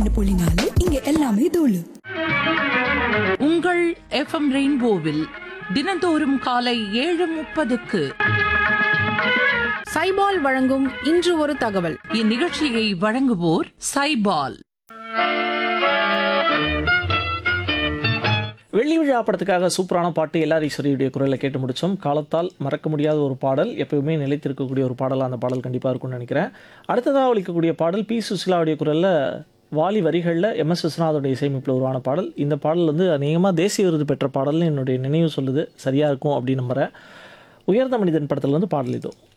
102.4 இங்க எல்லாமே தூளு. உங்கள் FM ரெயின்போவில் தினந்தோறும் காலை 7:30க்கு சைபால் வழங்கும் இன்று ஒரு தகவல். இந்நிகழ்ச்சியை வழங்குவோர் சைபால். வெள்ளி விழா படத்துக்காக சூப்பரான பாட்டு எல்ஆர் ஈஸ்வரியுடைய குரலில் கேட்டு முடித்தோம். காலத்தால் மறக்க முடியாத ஒரு பாடல், எப்பவுமே நிலைத்திருக்கக்கூடிய ஒரு பாடலாக அந்த பாடல் கண்டிப்பாக இருக்கும்னு நினைக்கிறேன். அடுத்ததாக ஒலிக்கக்கூடிய பாடல் பி சுசிலாவுடைய குரலில் வாலி வரிகளில் MS விஸ்வநாதோடைய இசையமைப்பில் உருவான பாடல். இந்த பாடல் வந்து அநேகமாக தேசிய விருது பெற்ற பாடல்னு என்னுடைய நினைவு சொல்லுது. சரியாக இருக்கும் அப்படின்னு நம்புகிறேன். உயர்ந்த மனிதன் படத்தில் வந்து பாடல் இதோ.